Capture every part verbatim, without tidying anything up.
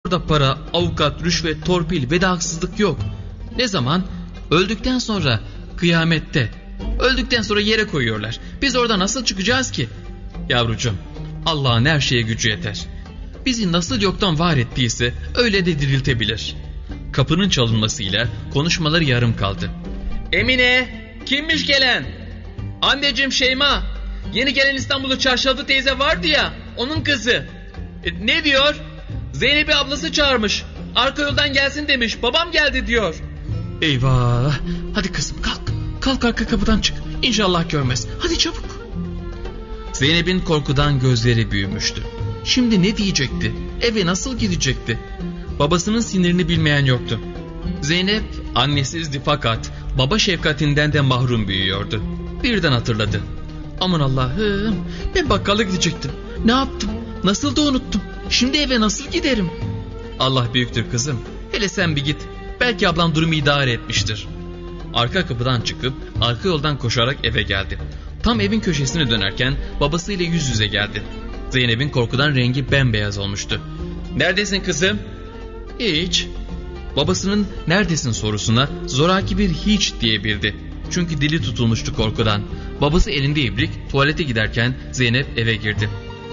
Kapıda para, avukat, rüşvet, torpil ve de haksızlık yok. Ne zaman? Öldükten sonra, kıyamette. Öldükten sonra yere koyuyorlar. Biz orada nasıl çıkacağız ki? Yavrucuğum, Allah'ın her şeye gücü yeter. Bizi nasıl yoktan var ettiyse öyle de diriltebilir. Kapının çalınmasıyla konuşmaları yarım kaldı. Emine, kimmiş gelen? Anneciğim Şeyma, yeni gelen İstanbul'da Çarşaflı teyze vardı ya, onun kızı. E, ne diyor? Zeynep'i ablası çağırmış. Arka yoldan gelsin demiş. Babam geldi diyor. Eyvah. Hadi kızım kalk. Kalk arka kapıdan çık. İnşallah görmez. Hadi çabuk. Zeynep'in korkudan gözleri büyümüştü. Şimdi ne diyecekti? Eve nasıl gidecekti? Babasının sinirini bilmeyen yoktu. Zeynep annesizdi fakat baba şefkatinden de mahrum büyüyordu. Birden hatırladı. Aman Allah'ım, ben bakkala gidecektim. Ne yaptım? Nasıl da unuttum. Şimdi eve nasıl giderim? Allah büyüktür kızım. Hele sen bir git. Belki ablam durumu idare etmiştir. Arka kapıdan çıkıp arka yoldan koşarak eve geldi. Tam evin köşesine dönerken babasıyla yüz yüze geldi. Zeynep'in korkudan rengi bembeyaz olmuştu. Neredesin kızım? Hiç. Babasının neredesin sorusuna zoraki bir hiç diyebildi. Çünkü dili tutulmuştu korkudan. Babası elinde ibrik tuvalete giderken Zeynep eve girdi.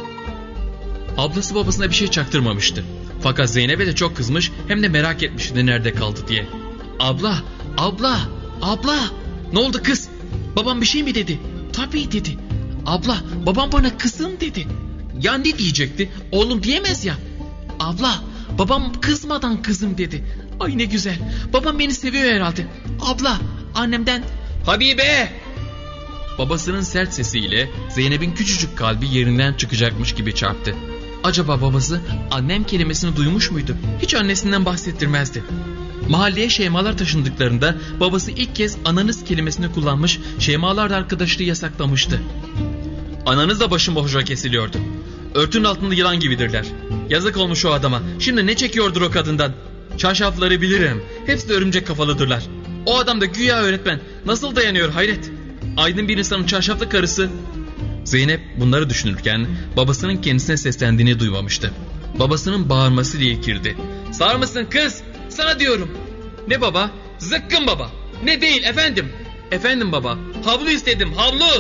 Ablası babasına bir şey çaktırmamıştı. Fakat Zeynep'e de çok kızmış, hem de merak etmişti nerede kaldı diye. Abla, abla, abla. Ne oldu kız? Babam bir şey mi dedi? Tabii dedi. Abla, babam bana kızım dedi. Ya ne diyecekti? Oğlum diyemez ya. Abla, babam kızmadan kızım dedi. Ay ne güzel. Babam beni seviyor herhalde. Abla, annemden... Habibe! Babasının sert sesiyle Zeynep'in küçücük kalbi yerinden çıkacakmış gibi çarptı. Acaba babası annem kelimesini duymuş muydu? Hiç annesinden bahsettirmezdi. Mahalleye Şeymalar taşındıklarında babası ilk kez ananız kelimesini kullanmış, Şeymalar arkadaşlığı yasaklamıştı. Ananız da başıboşa kesiliyordu. Örtünün altında yılan gibidirler. Yazık olmuş o adama. Şimdi ne çekiyordur o kadından? Çarşafları bilirim. Hepsi de örümcek kafalıdırlar. O adam da güya öğretmen. Nasıl dayanıyor hayret. Aydın bir insanın çarşaflı karısı. Zeynep bunları düşünürken babasının kendisine seslendiğini duymamıştı. Babasının bağırmasıyla irkildi. Sağır mısın kız? Sana diyorum. Ne baba? Zıkkın baba. Ne değil efendim? Efendim baba. Havlu istedim, havlu.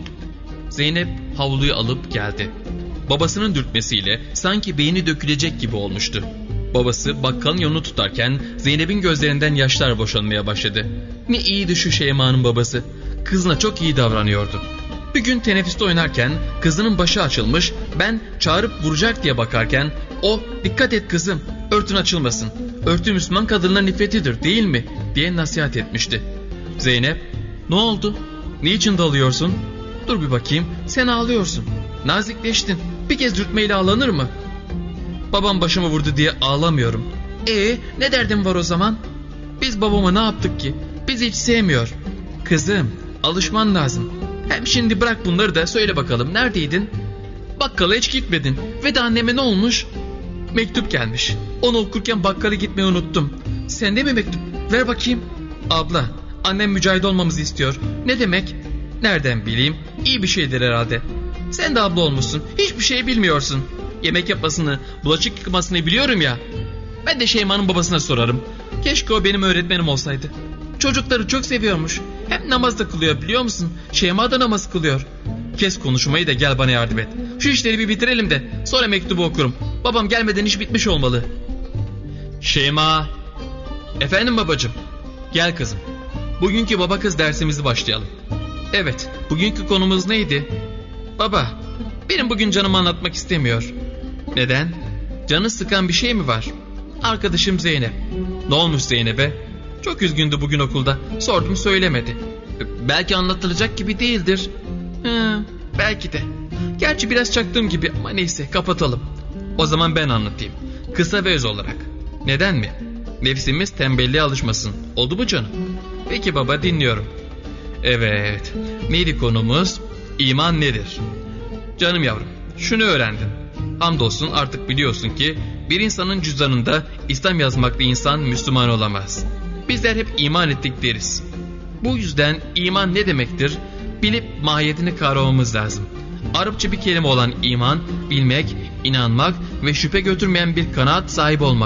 Zeynep havluyu alıp geldi. Babasının dürtmesiyle sanki beyni dökülecek gibi olmuştu. Babası bakkalın yolunu tutarken Zeynep'in gözlerinden yaşlar boşanmaya başladı. Ne iyiydi şu Şeyma'nın babası. Kızına çok iyi davranıyordu. Bir gün teneffüste oynarken kızının başı açılmış, ben çağırıp vuracak diye bakarken o dikkat et kızım, örtün açılmasın. Örtü Müslüman kadınların iffetidir değil mi diye nasihat etmişti. Zeynep, ne oldu? Niçin dalıyorsun? Dur bir bakayım, sen ağlıyorsun. Nazikleştin, bir kez dürtmeyle ağlanır mı? Babam başımı vurdu diye ağlamıyorum. Ee, ne derdin var o zaman? Biz babama ne yaptık ki? Bizi hiç sevmiyor. Kızım, alışman lazım. Hem şimdi bırak bunları da söyle bakalım, neredeydin? Bakkala hiç gitmedin. Ve de anneme ne olmuş? Mektup gelmiş. Onu okurken bakkala gitmeyi unuttum. Sende mi mektup? Ver bakayım. Abla, annem mücahit olmamızı istiyor. Ne demek? Nereden bileyim? İyi bir şeydir herhalde. Sen de abla olmuşsun. Hiçbir şey bilmiyorsun. Yemek yapmasını, bulaşık yıkamasını biliyorum ya. Ben de Şeyma'nın babasına sorarım. Keşke o benim öğretmenim olsaydı. Çocukları çok seviyormuş. Hem namaz da kılıyor biliyor musun? Şeyma da namaz kılıyor. Kes konuşmayı da gel bana yardım et. Şu işleri bir bitirelim de sonra mektubu okurum. Babam gelmeden iş bitmiş olmalı. Şeyma. Efendim babacığım. Gel kızım. Bugünkü baba kız dersimizi başlayalım. Evet, bugünkü konumuz neydi? Baba, benim bugün canımı anlatmak istemiyor. Neden? Canı sıkan bir şey mi var? Arkadaşım Zeynep. Ne olmuş Zeynep'e? Çok üzgündü bugün okulda. Sordum söylemedi. Belki anlatılacak gibi değildir. Hı, belki de. Gerçi biraz çaktığım gibi ama neyse kapatalım. O zaman ben anlatayım. Kısa ve öz olarak. Neden mi? Nefsimiz tembelliğe alışmasın. Oldu mu canım? Peki baba dinliyorum. Evet. Neydi konumuz? İman nedir? Canım yavrum, şunu öğrendin. Hamdolsun artık biliyorsun ki bir insanın cüzdanında İslam yazmakla insan Müslüman olamaz. Bizler hep iman ettik deriz. Bu yüzden iman ne demektir? Bilip mahiyetini kavramamız lazım. Arapça bir kelime olan iman, bilmek, inanmak ve şüphe götürmeyen bir kanaat sahibi olmak.